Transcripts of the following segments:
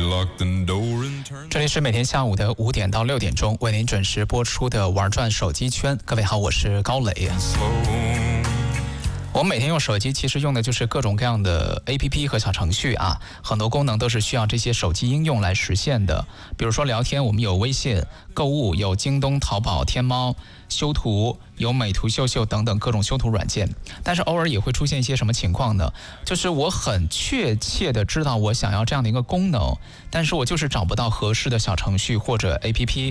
这里是每天下午的5点到6点钟为您准时播出的玩转手机圈。各位好，我是高磊。我们每天用手机其实用的就是各种各样的 APP 和小程序啊，很多功能都是需要这些手机应用来实现的。比如说聊天，我们有微信；购物有京东、淘宝、天猫；修图有美图秀秀等等各种修图软件。但是偶尔也会出现一些什么情况呢？就是我很确切的知道我想要这样的一个功能，但是我就是找不到合适的小程序或者 APP。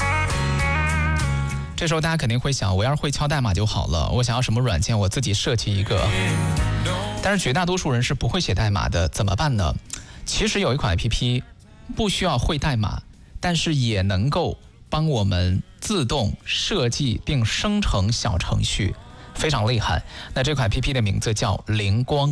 这时候大家肯定会想，我要是会敲代码就好了，我想要什么软件我自己设计一个。但是绝大多数人是不会写代码的，怎么办呢？其实有一款 APP 不需要会代码，但是也能够帮我们自动设计并生成小程序，非常厉害。那这款 APP 的名字叫灵光。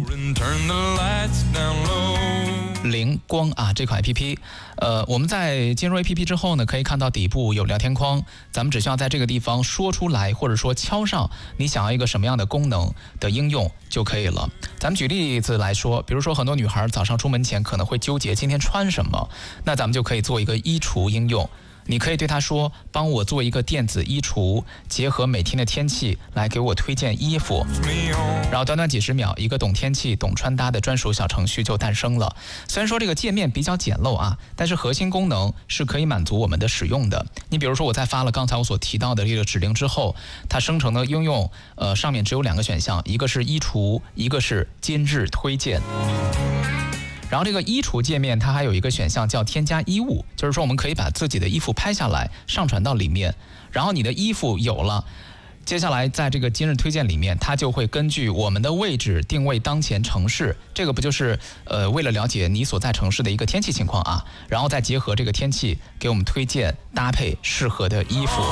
灵光啊，这款 APP， 我们在进入 APP 之后呢，可以看到底部有聊天框，咱们只需要在这个地方说出来，或者说敲上你想要一个什么样的功能的应用就可以了。咱们举例子来说，比如说很多女孩早上出门前可能会纠结今天穿什么，那咱们就可以做一个衣橱应用。你可以对他说，帮我做一个电子衣橱，结合每天的天气来给我推荐衣服，然后短短几十秒，一个懂天气懂穿搭的专属小程序就诞生了。虽然说这个界面比较简陋啊，但是核心功能是可以满足我们的使用的。你比如说我在发了刚才我所提到的这个指令之后，它生成的应用上面只有2个选项，一个是衣橱，一个是今日推荐。然后这个衣橱界面它还有一个选项叫添加衣物，就是说我们可以把自己的衣服拍下来上传到里面，然后你的衣服有了，接下来在这个今日推荐里面，它就会根据我们的位置定位当前城市，这个不就是为了了解你所在城市的一个天气情况啊，然后再结合这个天气给我们推荐搭配适合的衣服。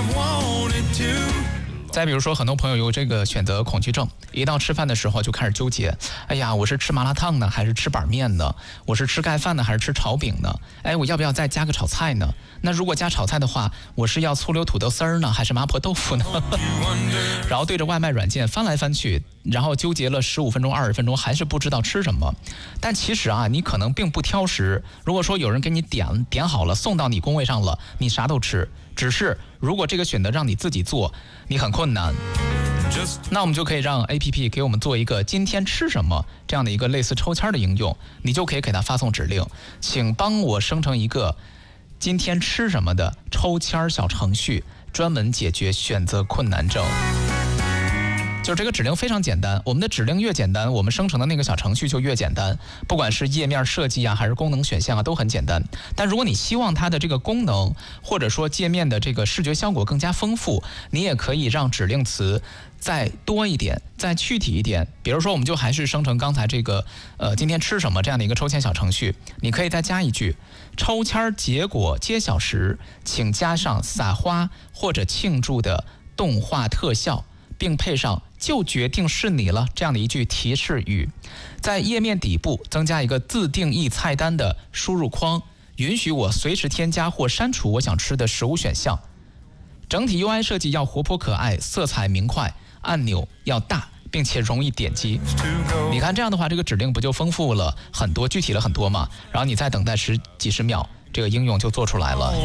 再比如说很多朋友有这个选择恐惧症，一到吃饭的时候就开始纠结，哎呀，我是吃麻辣烫呢还是吃板面呢？我是吃盖饭呢还是吃炒饼呢？哎，我要不要再加个炒菜呢？那如果加炒菜的话，我是要醋溜土豆丝儿呢还是麻婆豆腐呢？然后对着外卖软件翻来翻去，然后纠结了15分钟20分钟还是不知道吃什么。但其实啊，你可能并不挑食，如果说有人给你点好了送到你工位上了，你啥都吃，只是如果这个选择让你自己做，你很困难，那我们就可以让 APP 给我们做一个今天吃什么这样的一个类似抽签的应用，你就可以给它发送指令，请帮我生成一个今天吃什么的抽签小程序，专门解决选择困难症。就这个指令非常简单，我们的指令越简单，我们生成的那个小程序就越简单，不管是页面设计啊还是功能选项啊都很简单。但如果你希望它的这个功能或者说界面的这个视觉效果更加丰富，你也可以让指令词再多一点，再具体一点。比如说我们就还是生成刚才这个今天吃什么这样的一个抽签小程序，你可以再加一句，抽签结果揭晓时请加上撒花或者庆祝的动画特效，并配上就决定是你了这样的一句提示语。在页面底部增加一个自定义菜单的输入框，允许我随时添加或删除我想吃的食物选项。整体 UI 设计要活泼可爱，色彩明快，按钮要大并且容易点击。你看这样的话，这个指令不就丰富了很多，具体了很多吗？然后你再等待几十秒，这个应用就做出来了。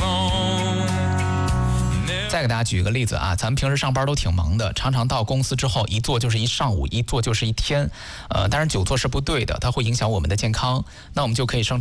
再给大家举一个例子啊，咱们平时上班都挺忙的，常常到公司之后一坐就是一上午，一坐就是一天，当然久坐是不对的，它会影响我们的健康。那我们就可以生